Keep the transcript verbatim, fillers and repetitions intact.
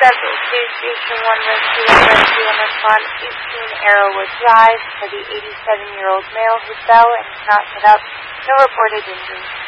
seven two Station one Rescue one Rescue one respond eighteen Arrowwood Drive for the eighty-seven-year-old male who fell and is not set up. No reported injuries.